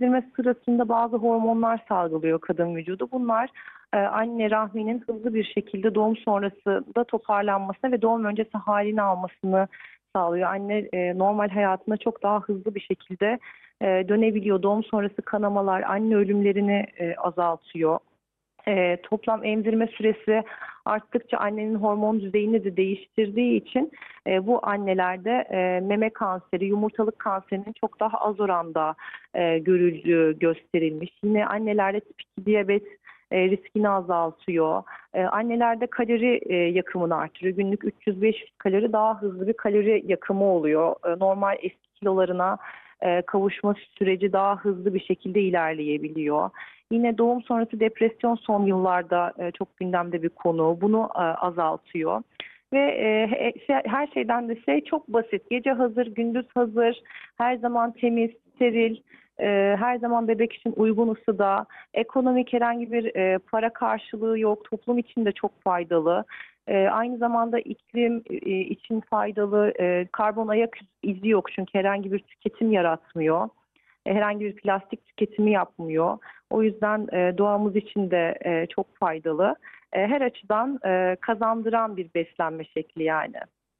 emzirme sırasında bazı hormonlar salgılıyor kadın vücudu. Bunlar anne rahminin hızlı bir şekilde doğum sonrasında toparlanmasına ve doğum öncesi halini almasını sağlıyor. Anne normal hayatına çok daha hızlı bir şekilde dönebiliyor. Doğum sonrası kanamalar anne ölümlerini azaltıyor. Toplam emzirme süresi arttıkça annenin hormon düzeyini de değiştirdiği için bu annelerde meme kanseri, yumurtalık kanserinin çok daha az oranda görüldüğü gösterilmiş. Yine annelerde tip 2 diyabet riskini azaltıyor. Annelerde kalori yakımını artırıyor. Günlük 300-500 kalori daha hızlı bir kalori yakımı oluyor. Normal eski kilolarına kavuşma süreci daha hızlı bir şekilde ilerleyebiliyor. Yine doğum sonrası depresyon son yıllarda çok gündemde bir konu. Bunu azaltıyor. Ve her şeyden de çok basit. Gece hazır, gündüz hazır, her zaman temiz, steril, her zaman bebek için uygun ısıda, ekonomik herhangi bir para karşılığı yok. Toplum için de çok faydalı. Aynı zamanda iklim için faydalı. Karbon ayak izi yok çünkü herhangi bir tüketim yaratmıyor. Herhangi bir plastik tüketimi yapmıyor. O yüzden doğamız için de çok faydalı. Her açıdan kazandıran bir beslenme şekli yani.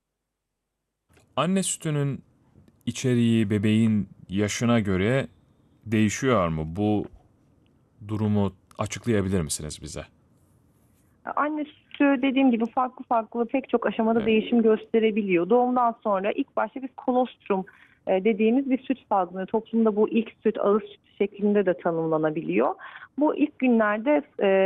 Anne sütünün içeriği bebeğin yaşına göre değişiyor mu? Bu durumu açıklayabilir misiniz bize? Anne sütü dediğim gibi farklı farklı pek çok aşamada Evet. değişim gösterebiliyor. Doğumdan sonra ilk başta biz kolostrum dediğimiz bir süt salgılıyor. Toplumda bu ilk süt, ağız sütü şeklinde de tanımlanabiliyor. Bu ilk günlerde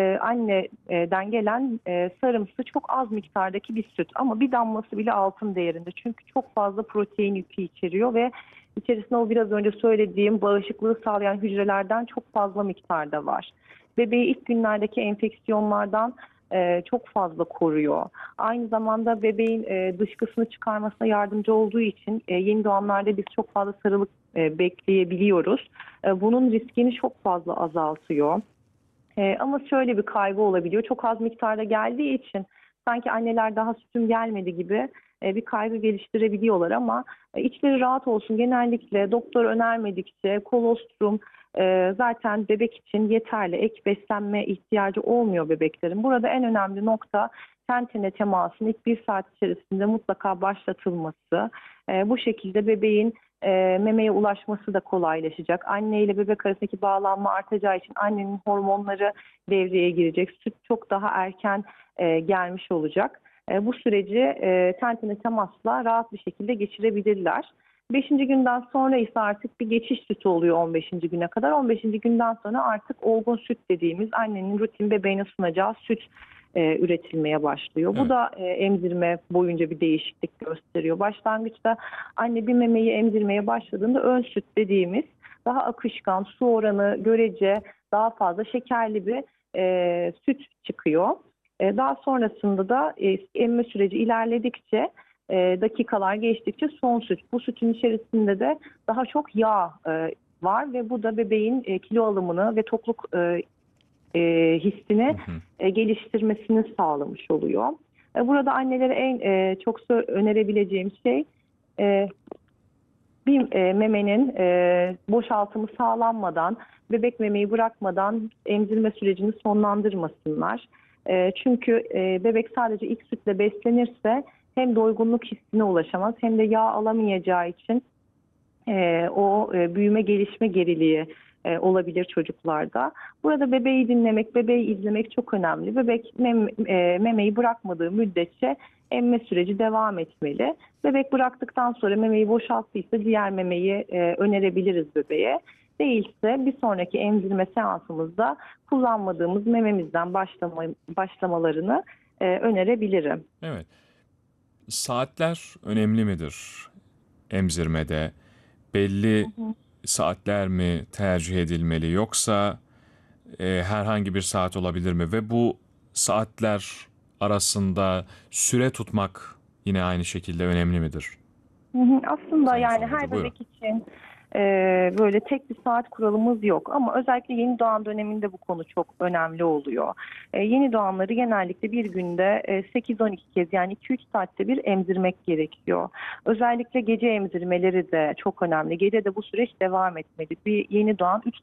anneden gelen sarımsı çok az miktardaki bir süt ama bir damlası bile altın değerinde. Çünkü çok fazla protein yükü içeriyor ve içerisinde o biraz önce söylediğim bağışıklığı sağlayan hücrelerden çok fazla miktarda var. Bebeği ilk günlerdeki enfeksiyonlardan çok fazla koruyor. Aynı zamanda bebeğin dışkısını çıkarmasına yardımcı olduğu için yeni doğanlarda biz çok fazla sarılık bekleyebiliyoruz. Bunun riskini çok fazla azaltıyor. Ama şöyle bir kaygı olabiliyor. Çok az miktarda geldiği için sanki anneler daha sütüm gelmedi gibi bir kaygı geliştirebiliyorlar ama içleri rahat olsun. Genellikle doktor önermedikçe kolostrum zaten bebek için yeterli. Ek beslenme ihtiyacı olmuyor bebeklerin. Burada en önemli nokta ten tene temasın ilk 1 saat içerisinde mutlaka başlatılması. Bu şekilde bebeğin memeye ulaşması da kolaylaşacak. Anne ile bebek arasındaki bağlanma artacağı için annenin hormonları devreye girecek. Süt çok daha erken gelmiş olacak. Bu süreci ten tene temasla rahat bir şekilde geçirebilirler. 5. günden sonra ise artık bir geçiş sütü oluyor 15. güne kadar. 15. günden sonra artık olgun süt dediğimiz annenin rutin bebeğine sunacağı süt üretilmeye başlıyor. Bu Evet. da emzirme boyunca bir değişiklik gösteriyor. Başlangıçta anne bir memeyi emzirmeye başladığında ön süt dediğimiz daha akışkan, su oranı görece daha fazla şekerli bir süt çıkıyor. Daha sonrasında da emme süreci ilerledikçe dakikalar geçtikçe son süt. Bu sütün içerisinde de daha çok yağ var ve bu da bebeğin kilo alımını ve tokluk hissini Hı hı. geliştirmesini sağlamış oluyor. Burada annelere en çok önerebileceğim şey e, bir memenin boşaltımı sağlanmadan, bebek memeyi bırakmadan emzirme sürecini sonlandırmasınlar. Çünkü bebek sadece ilk sütle beslenirse hem doygunluk hissine ulaşamaz hem de yağ alamayacağı için büyüme gelişme geriliği olabilir çocuklarda. Burada bebeği dinlemek, bebeği izlemek çok önemli. Bebek memeyi bırakmadığı müddetçe emme süreci devam etmeli. Bebek bıraktıktan sonra memeyi boşalttıysa diğer memeyi önerebiliriz bebeğe. Değilse bir sonraki emzirme seansımızda kullanmadığımız mememizden başlamalarını önerebilirim. Evet. Saatler önemli midir emzirmede? Belli saatler mi tercih edilmeli yoksa herhangi bir saat olabilir mi? Ve bu saatler arasında süre tutmak yine aynı şekilde önemli midir? Hı hı. Aslında Sayın yani sunucu her buyurun. bebek için böyle tek bir saat kuralımız yok ama özellikle yeni doğan döneminde bu konu çok önemli oluyor. Yeni doğanları genellikle bir günde 8-12 kez yani 2-3 saatte bir emzirmek gerekiyor. Özellikle gece emzirmeleri de çok önemli. Gece de bu süreç devam etmeli. Bir yeni doğan 3